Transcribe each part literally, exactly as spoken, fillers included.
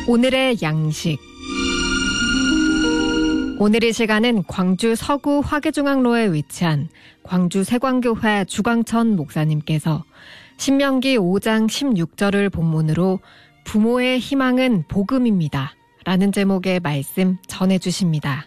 오늘의 양식. 오늘 이 시간은 광주 서구 화계중앙로에 위치한 광주 세광교회 주광천 목사님께서 신명기 오 장 십육 절을 본문으로 부모의 희망은 복음입니다 라는 제목의 말씀 전해주십니다.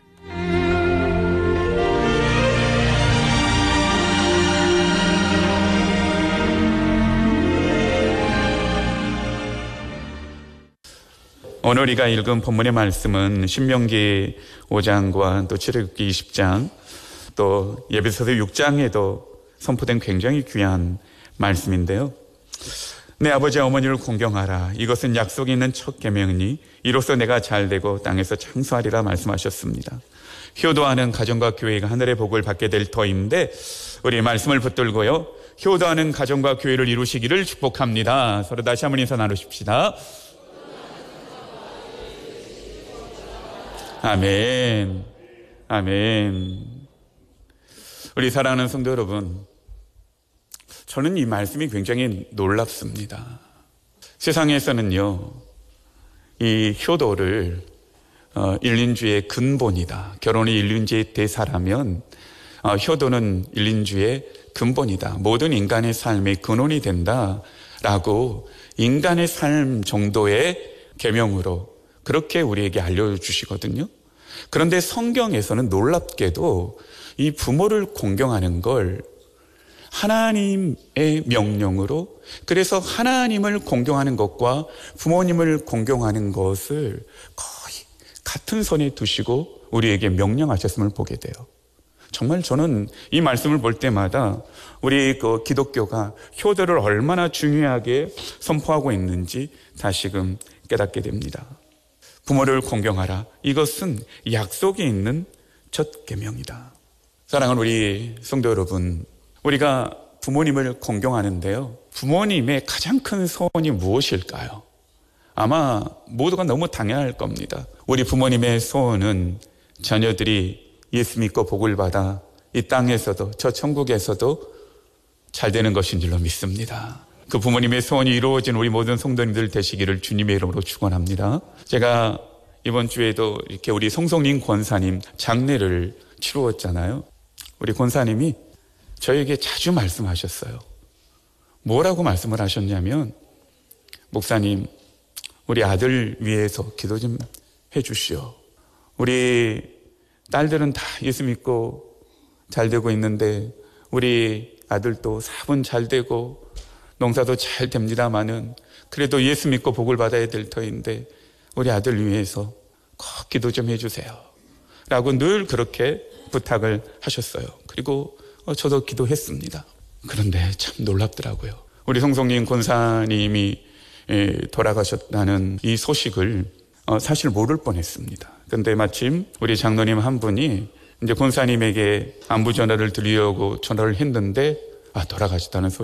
오늘 우리가 읽은 본문의 말씀은 신명기 오 장과 또 출애굽기 이십 장 또 예배서서 육 장에도 선포된 굉장히 귀한 말씀인데요. 내 아버지와 어머니를 공경하라. 이것은 약속이 있는 첫 계명이니 이로써 내가 잘되고 땅에서 창수하리라 말씀하셨습니다. 효도하는 가정과 교회가 하늘의 복을 받게 될 터인데 우리 말씀을 붙들고요. 효도하는 가정과 교회를 이루시기를 축복합니다. 서로 다시 한번 인사 나누십시다. 아멘. 아멘. 우리 사랑하는 성도 여러분, 저는 이 말씀이 굉장히 놀랍습니다. 세상에서는요, 이 효도를 어, 일륜주의 근본이다. 결혼이 일륜주의 대사라면 어, 효도는 일륜주의 근본이다. 모든 인간의 삶의 근원이 된다라고 인간의 삶 정도의 계명으로 그렇게 우리에게 알려주시거든요. 그런데 성경에서는 놀랍게도 이 부모를 공경하는 걸 하나님의 명령으로, 그래서 하나님을 공경하는 것과 부모님을 공경하는 것을 거의 같은 선에 두시고 우리에게 명령하셨음을 보게 돼요. 정말 저는 이 말씀을 볼 때마다 우리 그 기독교가 효도를 얼마나 중요하게 선포하고 있는지 다시금 깨닫게 됩니다. 부모를 공경하라. 이것은 약속이 있는 첫 계명이다. 사랑하는 우리 성도 여러분, 우리가 부모님을 공경하는데요. 부모님의 가장 큰 소원이 무엇일까요? 아마 모두가 너무 당연할 겁니다. 우리 부모님의 소원은 자녀들이 예수 믿고 복을 받아 이 땅에서도 저 천국에서도 잘 되는 것인 줄로 믿습니다. 그 부모님의 소원이 이루어진 우리 모든 성도님들 되시기를 주님의 이름으로 축원합니다. 제가 이번 주에도 이렇게 우리 송송림 권사님 장례를 치루었잖아요. 우리 권사님이 저에게 자주 말씀하셨어요. 뭐라고 말씀을 하셨냐면, 목사님, 우리 아들 위해서 기도 좀 해주시오. 우리 딸들은 다 예수 믿고 잘 되고 있는데 우리 아들도 사업은 잘 되고 농사도 잘 됩니다마는 그래도 예수 믿고 복을 받아야 될 터인데 우리 아들 위해서 꼭 기도 좀 해주세요 라고 늘 그렇게 부탁을 하셨어요. 그리고 저도 기도했습니다. 그런데 참 놀랍더라고요. 우리 송송림 권사님이 돌아가셨다는 이 소식을 사실 모를 뻔했습니다. 그런데 마침 우리 장로님 한 분이 이제 권사님에게 안부 전화를 드리려고 전화를 했는데 아 돌아가셨다는 소식